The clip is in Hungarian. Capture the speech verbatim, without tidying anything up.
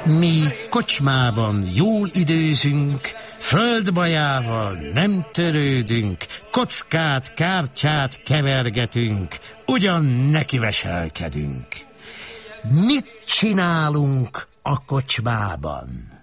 Mi kocsmában jól időzünk, földbajával nem törődünk, kockát, kártyát kevergetünk, ugyan nekiveselkedünk. Mit csinálunk a kocsmában?